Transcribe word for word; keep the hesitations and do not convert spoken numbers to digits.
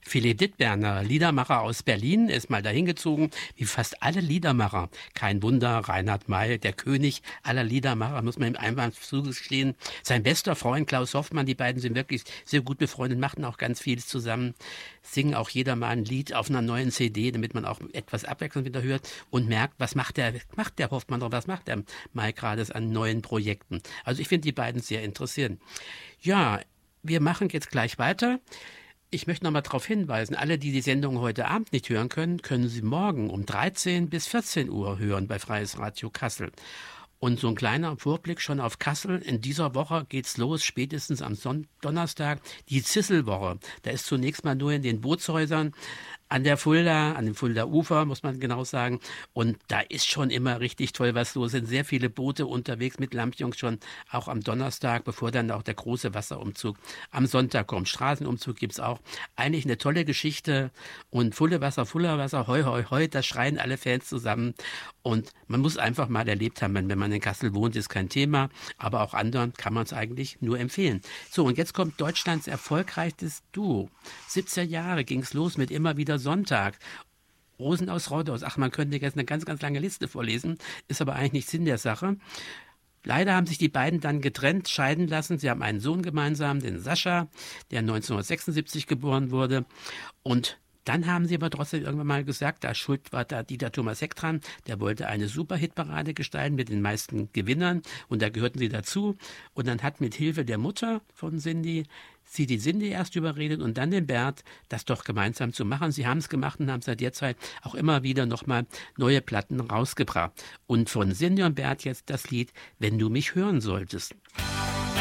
Philipp Dittberner, Liedermacher aus Berlin, ist mal dahin gezogen, wie fast alle Liedermacher. Kein Wunder, Reinhard May, der König aller Liedermacher, muss man ihm einfach zugestehen. Sein bester Freund Klaus Hoffmann, die beiden sind wirklich sehr gut befreundet, machten auch ganz vieles zusammen, singen auch jeder mal ein Lied auf einer neuen C D, damit man auch etwas Abwechslung wieder hört und merkt, was macht der, macht der Hoffmann oder was macht der May gerade an neuen Projekten. Also ich finde die beiden sehr interessierend. Ja, wir machen jetzt gleich weiter. Ich möchte noch mal darauf hinweisen, alle, die die Sendung heute Abend nicht hören können, können sie morgen um dreizehn bis vierzehn Uhr hören bei Freies Radio Kassel. Und so ein kleiner Vorblick schon auf Kassel. In dieser Woche geht's los, spätestens am Son- Donnerstag, die Zisselwoche. Da ist zunächst mal nur in den Bootshäusern an der Fulda, an dem Fulda Ufer, muss man genau sagen. Und da ist schon immer richtig toll was los. Sind sehr viele Boote unterwegs mit Lampions schon, auch am Donnerstag, bevor dann auch der große Wasserumzug am Sonntag kommt. Straßenumzug gibt's auch. Eigentlich eine tolle Geschichte. Und Fulle Wasser, Fuller Wasser, hoi, hoi, hoi, da schreien alle Fans zusammen. Und man muss einfach mal erlebt haben, wenn man in Kassel wohnt, ist kein Thema. Aber auch anderen kann man es eigentlich nur empfehlen. So, und jetzt kommt Deutschlands erfolgreichstes Duo. siebzehn Jahre ging's los mit immer wieder Sonntag. Rosen aus Rhodos. Ach, man könnte jetzt eine ganz, ganz lange Liste vorlesen, ist aber eigentlich nicht Sinn der Sache. Leider haben sich die beiden dann getrennt, scheiden lassen. Sie haben einen Sohn gemeinsam, den Sascha, der neunzehnhundertsechsundsiebzig geboren wurde. Und dann haben sie aber trotzdem irgendwann mal gesagt, da schuld war da Dieter Thomas Heck dran, der wollte eine Super-Hitparade gestalten mit den meisten Gewinnern und da gehörten sie dazu. Und dann hat mit Hilfe der Mutter von Cindy sie die Cindy erst überredet und dann den Bert, das doch gemeinsam zu machen. Sie haben es gemacht und haben seit der Zeit auch immer wieder nochmal neue Platten rausgebracht. Und von Cindy und Bert jetzt das Lied, Wenn du mich hören solltest.